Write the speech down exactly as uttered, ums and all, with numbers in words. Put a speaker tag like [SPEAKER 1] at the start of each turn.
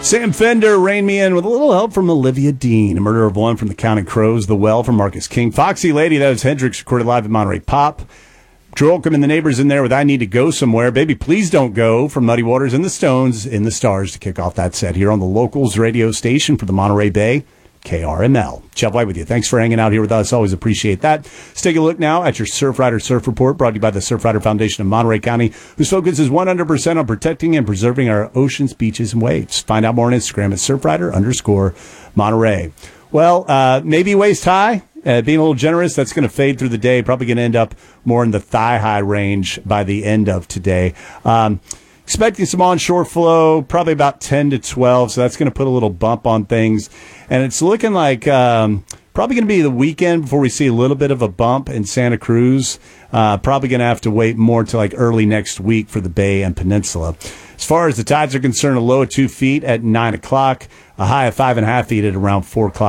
[SPEAKER 1] Sam Fender reined me in with a little help from Olivia Dean. A Murder of One from the Counting Crows. The Well from Marcus King. Foxy Lady, that was Hendrix, recorded live at Monterey Pop. Joelcom and the Neighbors in there with I Need to Go Somewhere. Baby, Please Don't Go from Muddy Waters and the Stones in the Stars to kick off that set here on the Locals radio station for the Monterey Bay, K R M L. Jeff White with you. Thanks for hanging out here with us. Always appreciate that. Let's take a look now at your Surfrider Surf Report, brought to you by the Surfrider Foundation of Monterey County, whose focus is one hundred percent on protecting and preserving our oceans, beaches, and waves. Find out more on Instagram at Surfrider underscore Monterey. Well, uh, maybe waist high. Uh, being a little generous, that's going to fade through the day. Probably going to end up more in the thigh-high range by the end of today. Um, expecting some onshore flow, probably about ten to twelve, so that's going to put a little bump on things. And it's looking like um, probably going to be the weekend before we see a little bit of a bump in Santa Cruz. Uh, probably going to have to wait more till like early next week for the Bay and Peninsula. As far as the tides are concerned, a low of two feet at nine o'clock, a high of five and a half feet at around four o'clock.